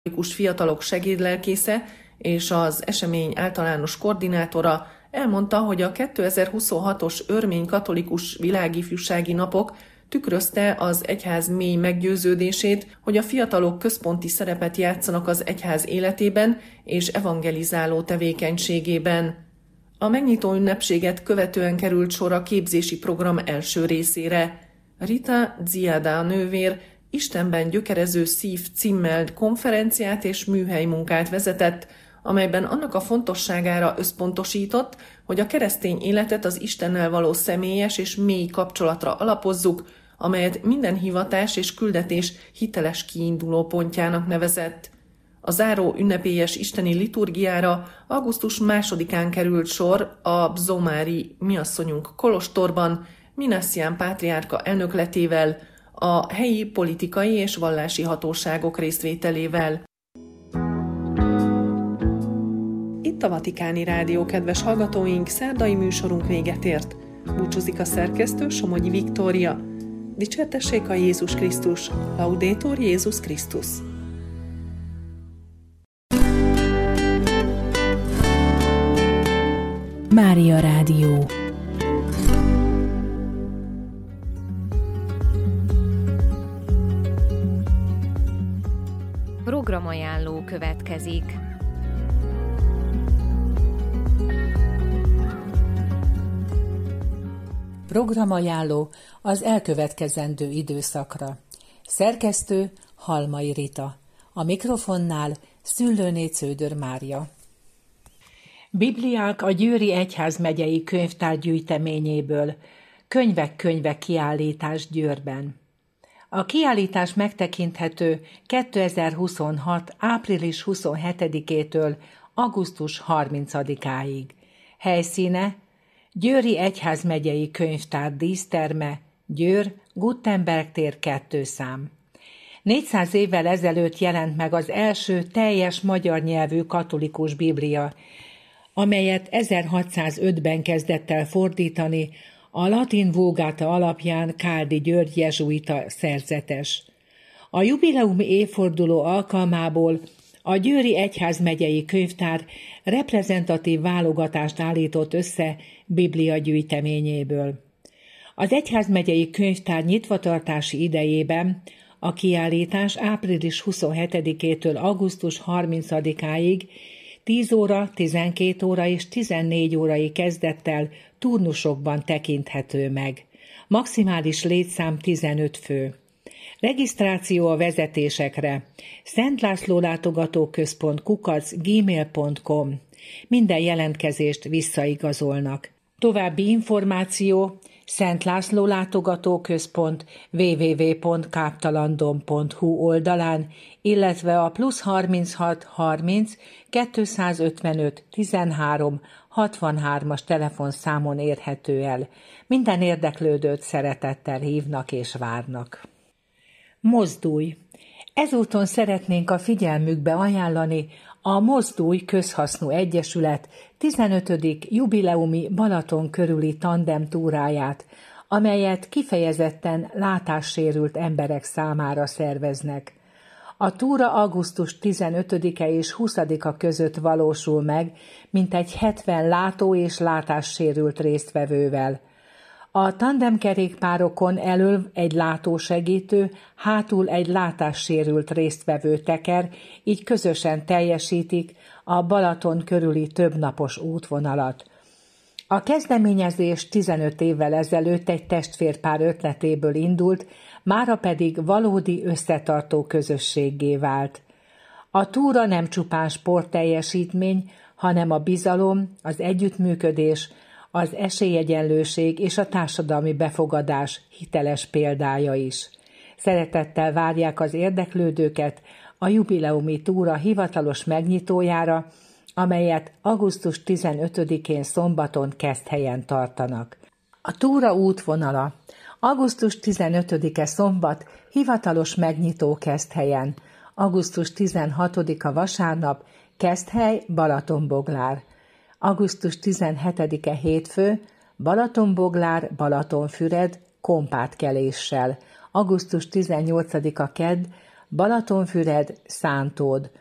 fiatalok segédlelkésze és az esemény általános koordinátora elmondta, hogy a 2026-os örmény katolikus világifjúsági napok tükrözte az egyház mély meggyőződését, hogy a fiatalok központi szerepet játszanak az egyház életében és evangelizáló tevékenységében. A megnyitó ünnepséget követően került sor a képzési program első részére. Rita Ziada nővér Istenben gyökerező szív címmel konferenciát és műhelymunkát vezetett, amelyben annak a fontosságára összpontosított, hogy a keresztény életet az Istennel való személyes és mély kapcsolatra alapozzuk, amelyet minden hivatás és küldetés hiteles kiinduló pontjának nevezett. A záró ünnepélyes isteni liturgiára augusztus 2-án került sor a Bzomári miasszonyunk kolostorban, Minassian pátriárka elnökletével, a helyi politikai és vallási hatóságok részvételével. Itt a Vatikáni Rádió, kedves hallgatóink, szerdai műsorunk véget ért. Búcsúzik a szerkesztő, Somogyi Viktória. Dicsértessék a Jézus Krisztus, Laudetur Jézus Krisztus. Mária Rádió. Programajánló következik. Programajánló az elkövetkezendő időszakra. Szerkesztő Halmai Rita. A mikrofonnál Szüllőné Cződör Mária. Bibliák a Győri Egyházmegyei Könyvtár gyűjteményéből. Könyvek kiállítás Győrben. A kiállítás megtekinthető 2026. április 27-től augusztus 30-áig. Helyszíne Győri Egyházmegyei Könyvtár díszterme, Győr, Gutenberg tér 2 szám. 400 évvel ezelőtt jelent meg az első teljes magyar nyelvű katolikus biblia, amelyet 1605-ben kezdett el fordítani a latin vulgáta alapján Káldi György jezsuita szerzetes. A jubileumi évforduló alkalmából a Győri Egyházmegyei Könyvtár reprezentatív válogatást állított össze Biblia gyűjteményéből. Az Egyházmegyei Könyvtár nyitvatartási idejében a kiállítás április 27-től augusztus 30-áig 10 óra, 12 óra és 14 órai kezdettel turnusokban tekinthető meg. Maximális létszám 15 fő. Regisztráció a vezetésekre. Szent László Látogatóközpont @gmail.com. Minden jelentkezést visszaigazolnak. További információ Szent László Látogatóközpont www.káptalandon.hu oldalán, illetve a +36 30 255 13 63-as telefonszámon érhető el. Minden érdeklődőt szeretettel hívnak és várnak. Mozdulj! Ezúton szeretnénk a figyelmükbe ajánlani a Mozdulj Közhasznú Egyesület 15. jubileumi Balaton körüli tandem túráját, amelyet kifejezetten látássérült emberek számára szerveznek. A túra augusztus 15-e és 20-a között valósul meg, mintegy 70 látó- és látássérült résztvevővel. A tandemkerékpárokon elől egy látósegítő, hátul egy látássérült résztvevő teker, így közösen teljesítik a Balaton körüli többnapos útvonalat. A kezdeményezés 15 évvel ezelőtt egy testvérpár ötletéből indult, mára pedig valódi összetartó közösséggé vált. A túra nem csupán sportteljesítmény, hanem a bizalom, az együttműködés, az esélyegyenlőség és a társadalmi befogadás hiteles példája is. Szeretettel várják az érdeklődőket a jubileumi túra hivatalos megnyitójára, amelyet augusztus 15-én szombaton Keszthelyen tartanak. A túra útvonala: augusztus 15-e szombat, hivatalos megnyitó Keszthelyen, augusztus 16-a vasárnap, Keszthely, Balatonboglár, augusztus 17-e hétfő, Balatonboglár, Balatonfüred, kompátkeléssel, augusztus 18-a kedd, Balatonfüred, Szántód,